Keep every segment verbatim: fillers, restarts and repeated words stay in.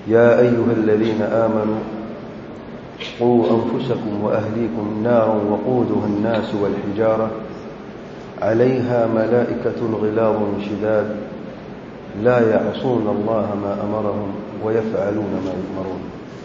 يا أيها الذين آمنوا قوا أنفسكم وأهليكم نارا وقودها الناس والحجارة عليها ملائكة غلاظ شداد لا يعصون الله ما أمرهم ويفعلون ما يؤمرون.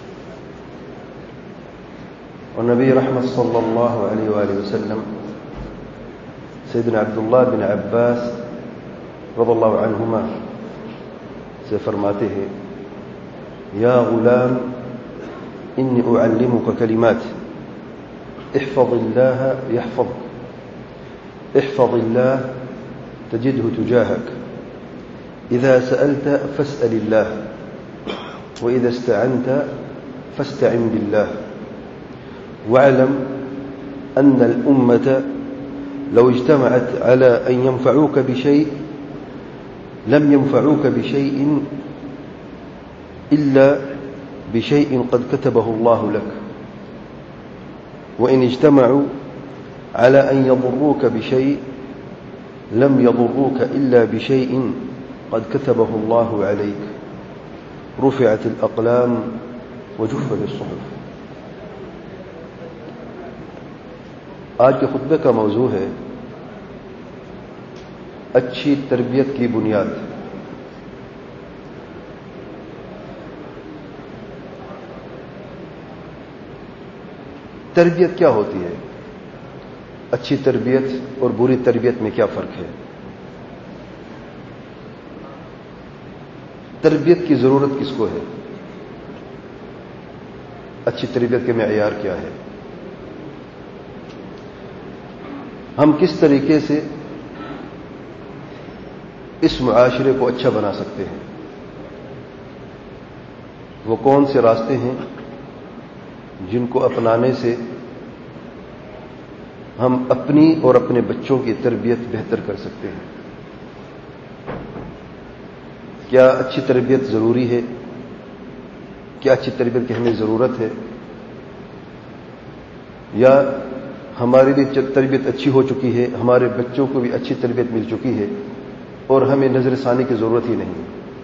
والنبي رحمة صلى الله عليه وآله وسلم سيدنا عبد الله بن عباس رضي الله عنهما سے فرماتے ہیں یا غلام إني أعلمك كلمات احفظ الله يحفظك احفظ الله تجده تجاهك إذا سألت فاسأل الله وإذا استعنت فاستعن بالله واعلم أن الأمة لو اجتمعت على أن ينفعوك بشيء لم ينفعوك بشيء إلا بشيء قد كتبه الله لك وإن اجتمعوا على أن يضروك بشيء لم يضروك إلا بشيء قد كتبه الله عليك رفعت الأقلام وجفت الصحف. آج کے خطبے کا موضوع ہے اچھی تربیت کی بنیاد. تربیت کیا ہوتی ہے؟ اچھی تربیت اور بری تربیت میں کیا فرق ہے؟ تربیت کی ضرورت کس کو ہے؟ اچھی تربیت کے معیار کیا ہے؟ ہم کس طریقے سے اس معاشرے کو اچھا بنا سکتے ہیں؟ وہ کون سے راستے ہیں جن کو اپنانے سے ہم اپنی اور اپنے بچوں کی تربیت بہتر کر سکتے ہیں؟ کیا اچھی تربیت ضروری ہے؟ کیا اچھی تربیت کی ہمیں ضرورت ہے؟ یا ہماری بھی تربیت اچھی ہو چکی ہے، ہمارے بچوں کو بھی اچھی تربیت مل چکی ہے اور ہمیں نظر ثانی کی ضرورت ہی نہیں؟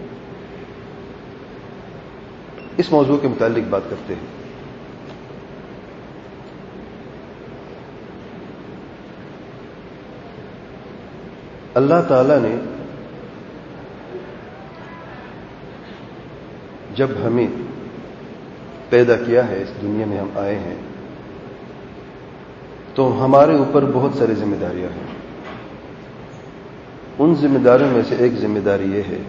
اس موضوع کے متعلق بات کرتے ہیں. اللہ تعالیٰ نے جب ہمیں پیدا کیا ہے، اس دنیا میں ہم آئے ہیں، تو ہمارے اوپر بہت ساری ذمہ داریاں ہیں. ان ذمہ داریوں میں سے ایک ذمہ داری یہ ہے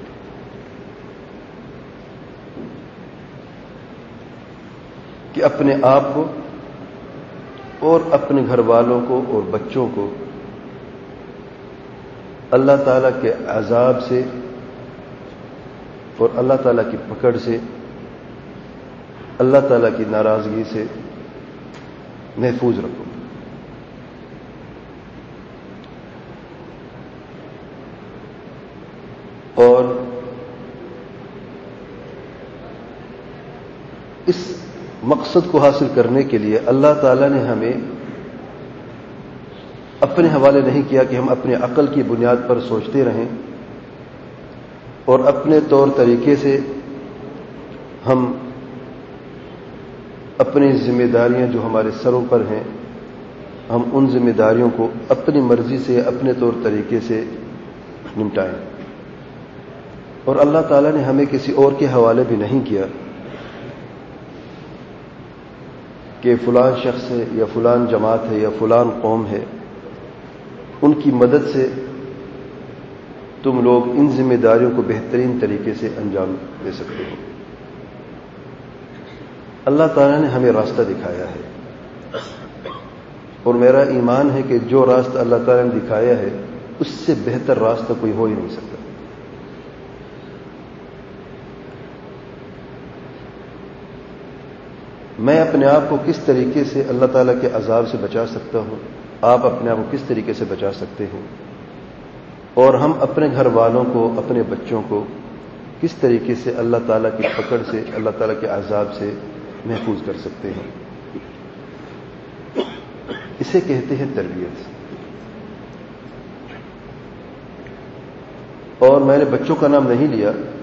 کہ اپنے آپ کو اور اپنے گھر والوں کو اور بچوں کو اللہ تعالیٰ کے عذاب سے اور اللہ تعالیٰ کی پکڑ سے، اللہ تعالیٰ کی ناراضگی سے محفوظ رکھو. اور اس مقصد کو حاصل کرنے کے لیے اللہ تعالیٰ نے ہمیں اپنے حوالے نہیں کیا کہ ہم اپنے عقل کی بنیاد پر سوچتے رہیں اور اپنے طور طریقے سے ہم اپنی ذمہ داریاں جو ہمارے سروں پر ہیں، ہم ان ذمہ داریوں کو اپنی مرضی سے اپنے طور طریقے سے نمٹائیں. اور اللہ تعالیٰ نے ہمیں کسی اور کے حوالے بھی نہیں کیا کہ فلان شخص ہے یا فلان جماعت ہے یا فلان قوم ہے، ان کی مدد سے تم لوگ ان ذمہ داریوں کو بہترین طریقے سے انجام دے سکتے ہو. اللہ تعالیٰ نے ہمیں راستہ دکھایا ہے اور میرا ایمان ہے کہ جو راستہ اللہ تعالیٰ نے دکھایا ہے اس سے بہتر راستہ کوئی ہو ہی نہیں سکتا. میں اپنے آپ کو کس طریقے سے اللہ تعالیٰ کے عذاب سے بچا سکتا ہوں، آپ اپنے آپ کو کس طریقے سے بچا سکتے ہیں، اور ہم اپنے گھر والوں کو، اپنے بچوں کو کس طریقے سے اللہ تعالیٰ کی پکڑ سے، اللہ تعالیٰ کے عذاب سے محفوظ کر سکتے ہیں. اسے کہتے ہیں تربیت. اور میں نے بچوں کا نام نہیں لیا